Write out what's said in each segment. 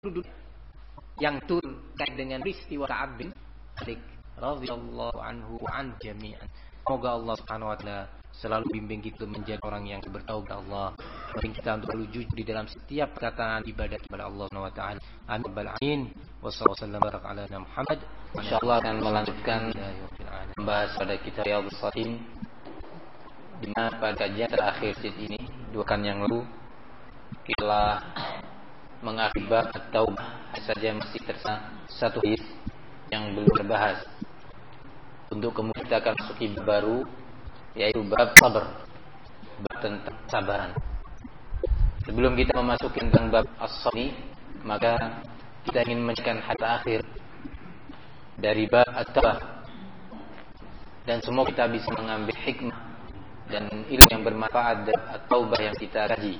yang turun kait dengan peristiwa Ka'ab bin Malik radhiyallahu anhu an jami'an. Semoga Allah Subhanahu wa taala selalu bimbing kita menjadi orang yang bertaubat Allah. Bimbing kita untuk selalu jujur di dalam setiap perkataan ibadah kepada Allah Subhanahu wa taala. Amin. Wassallallahu baraka ala Muhammad. Insyaallah akan melanjutkan membahas pada kitab Riyadhus Shalihin, di mana pada kajian terakhir ini 2 pekan yang lalu kita mengakhiri bab at-taubah saja masih tersisa 1 hadis yang belum terbahas. Untuk kemudian kita akan masuki bab baru, yaitu bab sabar, bab tentang sabaran. Sebelum kita memasuki tentang bab as-sabr, maka kita ingin menjelaskan hadis akhir dari bab at-taubah, dan semoga kita bisa mengambil hikmah dan ilmu yang bermanfaat dari at-taubah yang kita kaji.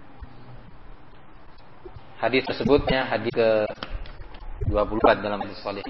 Hadis tersebutnya hadis ke-24 dalam hadis sahih.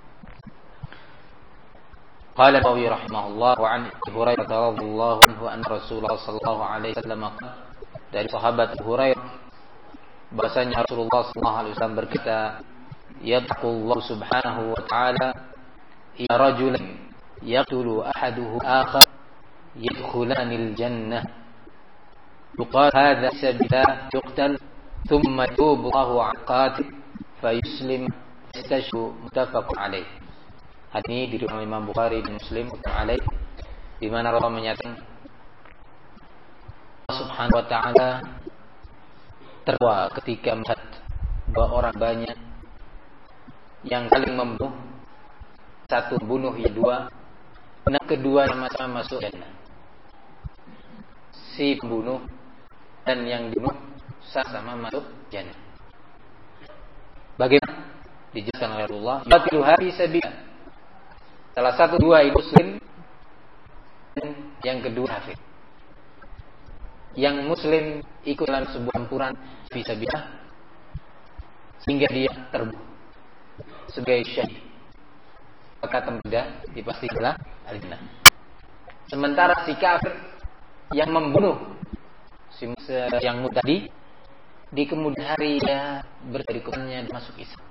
Qala Nawawi rahimahullah wa an Hurairah radhiyallahu anhu an Rasulullah sallallahu alaihi wasallam, dari sahabat Hurairah bahasanya Rasulullah sallallahu alaihi wasallam berkata, yaqulullahu subhanahu wa ta'ala ya rajulan yaqtulu ahaduhu akhar yadkhulanil jannah yuqal hadha sabila yuqtal thumma yubu Allahu an qatil fayuslim yastashu muttafaqun alaih. Hadis ini diriwayatkan oleh Imam Bukhari dan Muslim alaih, di mana Rasulullah menyatakan Allah Subhanahu wa taala tertawa ketika melihat bahwa orang banyak yang saling membunuh, satu bunuh yang dua, dan kedua sama-sama masuk jannah. Si pembunuh dan yang dibunuh sama masuk jannah. Bagaimana? Dijelaskan oleh Rasulullah, yaqtilu fi sabilillah. Salah satu dua itu muslim, dan yang kedua kafir. Yang muslim ikut dalam sebuah campuran fi sabilillah sehingga dia terbunuh sebagai syahid, maka tempat dipastikan al-jannah. Sementara si kafir yang membunuh yang tadi, di kemudian hari dia bercerita masuk Islam.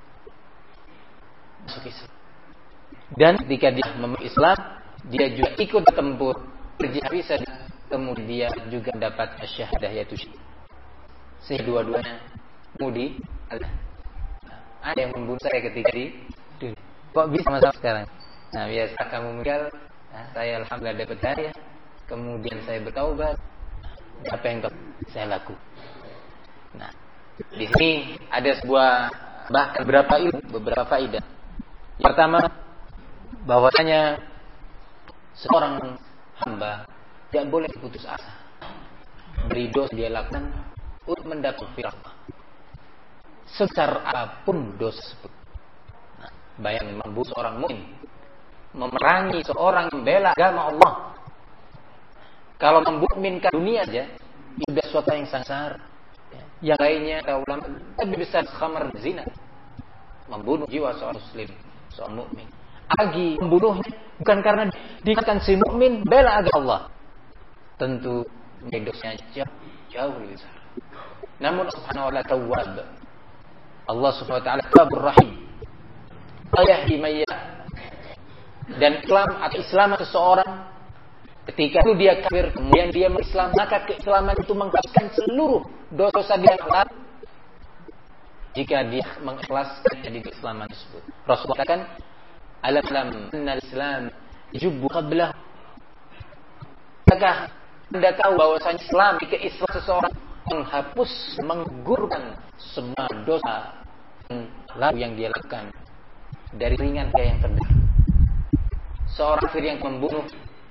Dan ketika dia masuk Islam, dia juga ikut bertempur berjihad bisa, kemudian dia juga dapat syahadah, yaitu syahid. Sehingga dua-duanya mudi Allah. Ada yang membunuh saya ketika di dunia. Kok bisa sama-sama sekarang? Nah, biasa kamu meninggal, saya alhamdulillah dapat hadiah, kemudian saya bertaubat. Apa yang saya laku? Nah, di sini ada sebuah bahkan beberapa faedah. Yang pertama, bahwasanya seorang hamba tidak boleh putus asa dari dosa dia lakukan untuk mendapat firman sebesar apapun dosa tersebut. Nah, bayangin membunuh seorang mukmin, memerangi seorang membela agama Allah. Kalau memukminkan dunia aja sudah suatu yang sangat besar. Yang lainnya ulama lebih besar khamar zina, membunuh jiwa seorang muslim, seorang mukmin. Lagi membunuhnya bukan karena dikatakan si mukmin bela agama Allah, tentu dosanya jauh lebih besar. Namun Subhanahu wa ta'ala Tawwab, Allah Subhanahu wa ta'ala Tawwabur Rahim, yahdi man yasha. Dan Islam seseorang ketika itu dia kafir kemudian dia Islam, maka keislaman itu menghapuskan seluruh dosa dia lakukan jika dia mengikhlaskan dari keislaman tersebut. Rasulullah katakan, alam anna al-islam yujubbu qablahu. Apakah Anda tahu bahwasanya Islam, jika Islam seseorang menghapus, menggugurkan semua dosa lalu yang dia lakukan dari ringan ke yang terberat. Seorang kafir yang membunuh